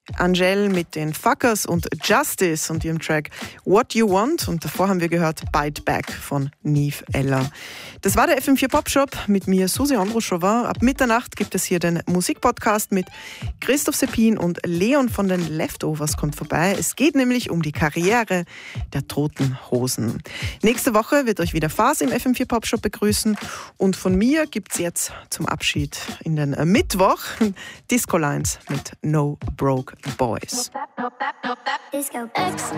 Angèle mit den Fuckers und Justice und ihrem Track What You Want. Und davor haben wir gehört Bite Back von Nive Ella. Das war der FM4 Popshop mit mir, Susi Androschova. Ab Mitternacht gibt es hier den Musikpodcast mit Christoph Seppin und Leon von den Leftovers kommt vorbei. Es geht nämlich um die Karriere der Toten Hosen. Nächste Woche wird euch wieder Fas im FM4 Popshop begrüßen. Und von mir gibt es jetzt zum Abschied in den Mittwoch Disco Lines mit No Broke Boys. Disco X.